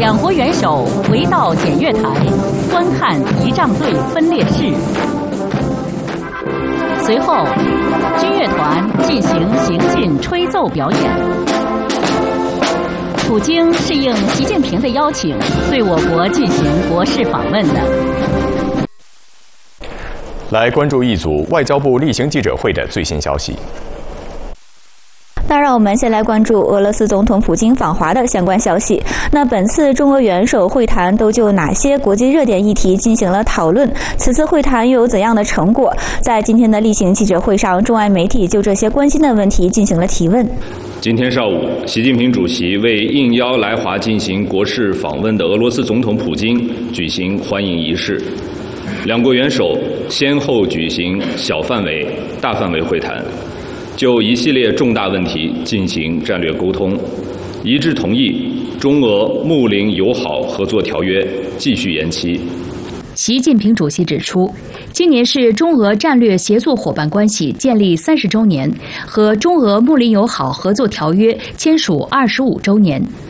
两国元首回到检阅台，观看仪仗队分列式。随后，军乐团进行行进吹奏表演。普京是应习近平的邀请，对我国进行国事访问的。 来关注一组外交部例行记者会的最新消息。 那让我们先来关注俄罗斯总统普京访华的相关消息。那本次中俄元首会谈都就哪些国际热点议题进行了讨论？此次会谈又有怎样的成果？在今天的例行记者会上，中外媒体就这些关心的问题进行了提问。 今天上午，习近平主席为应邀来华进行国事访问的俄罗斯总统普京举行欢迎仪式。两国元首先后举行小范围、大范围会谈，就一系列重大问题进行战略沟通，一致同意中俄睦邻友好合作条约继续延期。 习近平主席指出，今年是中俄战略协作伙伴关系建立30周年和中俄睦邻友好合作条约签署25周年。